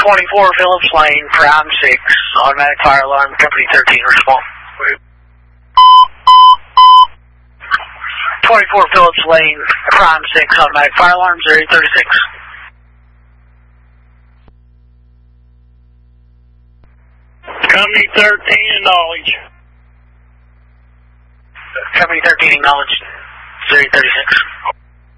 24 Phillips Lane, Prime 6, automatic fire alarm, Company 13, respond. 24 Phillips Lane, Prime 6, automatic fire alarm, 0836. Company 13, acknowledge. Company 13, acknowledge, 0836.